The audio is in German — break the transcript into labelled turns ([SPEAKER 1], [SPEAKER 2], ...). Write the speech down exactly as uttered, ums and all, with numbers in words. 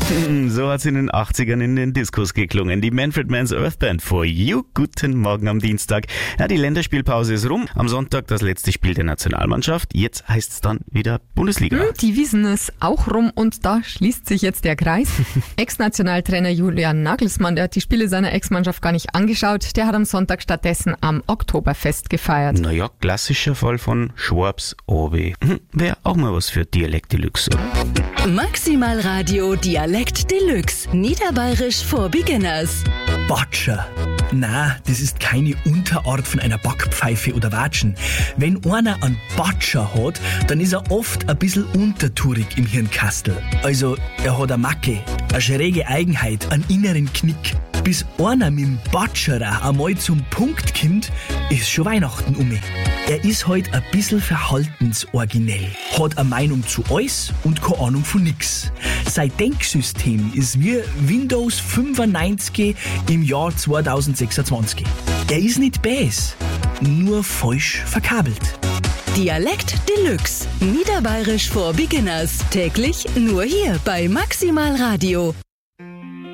[SPEAKER 1] So hat es in den achtzigern in den Diskos geklungen. Die Manfred Mann's Earth Band For You. Guten Morgen am Dienstag. Ja, die Länderspielpause ist rum. Am Sonntag das letzte Spiel der Nationalmannschaft. Jetzt heißt es dann wieder Bundesliga.
[SPEAKER 2] Hm, die Wiesn ist auch rum und da schließt sich jetzt der Kreis. Ex-Nationaltrainer Julian Nagelsmann, der hat die Spiele seiner Ex-Mannschaft gar nicht angeschaut. Der hat am Sonntag stattdessen am Oktoberfest gefeiert.
[SPEAKER 1] Naja, klassischer Fall von Schwabs Obi. Hm, Wäre auch mal was für Dialekt Deluxe, oder?
[SPEAKER 3] Maximal Radio Dialekt Deluxe. Niederbayerisch for Beginners.
[SPEAKER 4] Batscher. Na, das ist keine Unterart von einer Backpfeife oder Watschen. Wenn einer einen Batscher hat, dann ist er oft ein bisschen untertourig im Hirnkastel. Also, er hat eine Macke, eine schräge Eigenheit, einen inneren Knick. Bis einer mit dem Batscherer einmal zum Punkt kommt, ist schon Weihnachten um. Er ist halt ein bisschen verhaltensoriginell, hat eine Meinung zu alles und keine Ahnung von nix. Sein Denksystem ist wie Windows fünfundneunzig im Jahr zweitausendsechsundzwanzig. Er ist nicht bäs, nur falsch verkabelt.
[SPEAKER 3] Dialekt Deluxe. Niederbayerisch for Beginners. Täglich nur hier bei Maximal Radio.